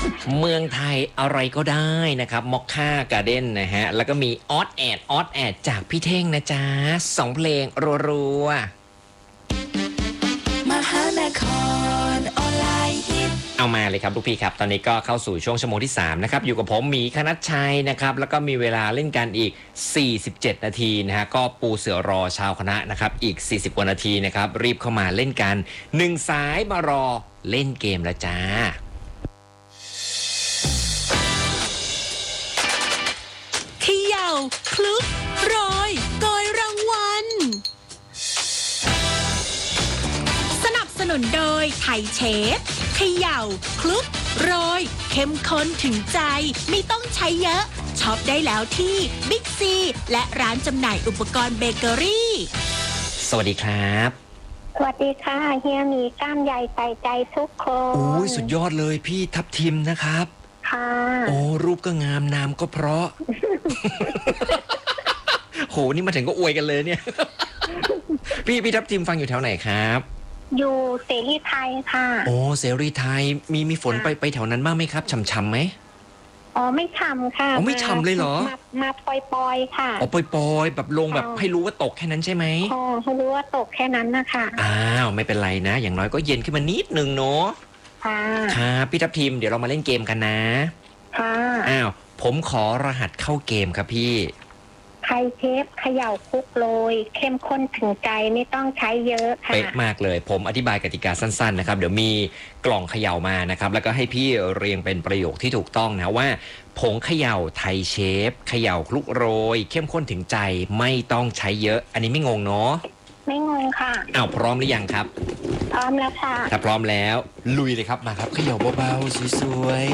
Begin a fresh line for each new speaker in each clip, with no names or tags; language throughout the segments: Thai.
เมืองไทยอะไรก็ได้นะครับมอคค่าการ์เด้นนะฮะแล้วก็มีออดแอดจากพี่เท่งนะจ๊ะ2เพลงรัว
มหานครออนไลน์ฮิต
เอามาเลยครับลูกพี่ครับตอนนี้ก็เข้าสู่ช่วงชั่วโมงที่3นะครับอยู่กับผมหมีคณัชชัยนะครับแล้วก็มีเวลาเล่นกันอีก47นาทีนะฮะก็ปูเสือรอชาวคณะนะครับอีก40กว่านาทีนะครับรีบเข้ามาเล่นกัน1สายมารอเล่นเกมแล้วจ้า
เขย่าคลุกโรยโกยรางวัลสนับสนุนโดยไทยเชฟเขย่าคลุกโรยเข้มข้นถึงใจไม่ต้องใช้เยอะช็อปได้แล้วที่บิ๊กซีและร้านจำหน่ายอุปกรณ์เบเกอรี่
สวัสดีครับ
สวัสดีค่ะเฮียมีกล้ามใหญ่ใส่ใจทุกคน
โอ้ยสุดยอดเลยพี่ทับทิมนะครับ
ค่ะ
โอ้รูปก็งามนามก็เพราะ โหนี่มาถึงก็อวยกันเลยเนี่ย พี่ทับทิมฟังอยู่แถวไหนครับ
อยู่เสรีไทยค่ะ
โอ้เสรีไทยมีฝนไปแถวนั้นบ้างไหมครับช่ำๆไหม
อ๋อไม่ฉ่ำค่ะ
อ๋อไม่ฉ่ำเลยเหรอ
มาปล่อยๆค่ะ
อ๋อปล่อยๆแบบลงแบบให้รู้ว่าตกแค่นั้นใช่ไหม
อ๋อให้รู้ว่าตกแค่นั้นนะคะ
อ้าวไม่เป็นไรนะอย่างน้อยก็เย็นขึ้นมานิดนึงเนาะ
ค่ะ
ครับพี่ทับทิมเดี๋ยวเรามาเล่นเกมกันนะ
ค่ะ
อ้าวผมขอรหัสเข้าเกมครับพี่
ไทยเชฟเขย่าคลุกโรยเข้มข้นถึงใจไม่ต้องใช้เยอะค่ะ
เป๊ะมากเลยผมอธิบายกติกาสั้นๆนะครับเดี๋ยวมีกล่องเขย่ามานะครับแล้วก็ให้พี่เรียงเป็นประโยคที่ถูกต้องนะว่าผงเขย่าไทยเชฟเขย่าคลุกโรยเข้มข้นถึงใจไม่ต้องใช้เยอะอันนี้ไม่งงเนาะ
ไม่งงค่ะ
อ้าวพร้อมหรือยังครับ
พร้อมแล้วค่ะ
ถ้าพร้อมแล้วลุยเลยครับมาครับเขย่าเบาๆสวย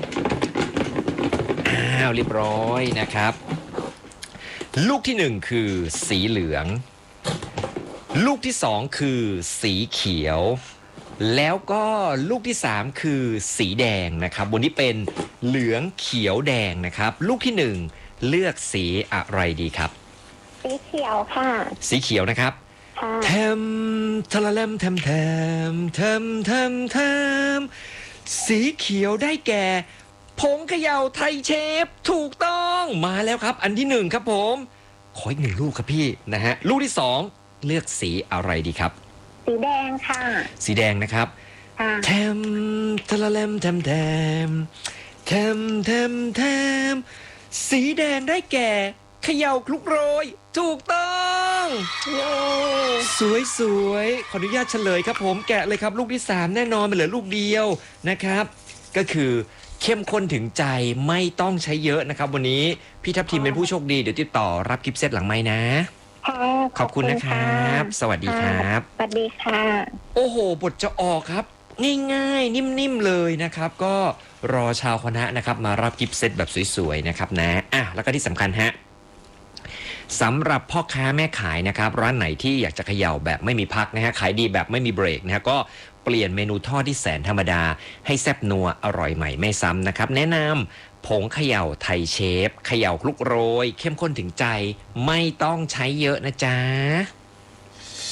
ๆอ้าวเรียบร้อยนะครับลูกที่1คือสีเหลืองลูกที่2คือสีเขียวแล้วก็ลูกที่3คือสีแดงนะครับบนนี้เป็นเหลืองเขียวแดงนะครับลูกที่1เลือกสีอะไรดีครับ
สีเขียวค่ะ
สีเขียวนะครับแทมทะละแลมแทมแทมแทมแทมแทมสีเขียวได้แก่ผงเขย่าไทยเชฟถูกต้องมาแล้วครับอันที่1ครับผมขออีก1ลูกครับพี่นะฮะลูกที่2เลือกสีอะไรดีครับ
สีแดงค่ะ
สีแดงนะครับแทมทะละแลมแทมแทมแทมแทมแทมสีแดงได้แก่เขย่าคลุกโรยถูกต้องสวยๆขออนุญาตเฉลยครับผมแกะเลยครับลูกที่3แน่นอนมันเหลือลูกเดียวนะครับก็คือเข้มข้นถึงใจไม่ต้องใช้เยอะนะครับวันนี้พี่ทัพทีมเป็นผู้โชคดีเดี๋ยวติดต่อรับกิฟต์เซตหลังไม้นะขอบคุณนะครับสวัสดีครับ
สวัสดีค่ะ
โอ้โหบทจะออกครับง่ายๆนิ่มๆเลยนะครับก็รอชาวคณะนะครับมารับกิฟต์เซตแบบสวยๆนะครับนะแล้วก็ที่สำคัญฮะสำหรับพ่อค้าแม่ขายนะครับร้านไหนที่อยากจะเขย่าแบบไม่มีพักนะฮะขายดีแบบไม่มีเบรกนะฮะก็เปลี่ยนเมนูทอดที่แสนธรรมดาให้แซ่บนัวอร่อยใหม่ไม่ซ้ำนะครับแนะนำผงเขย่าไทยเชฟเขย่าคลุกโรยเข้มข้นถึงใจไม่ต้องใช้เยอะนะจ๊ะ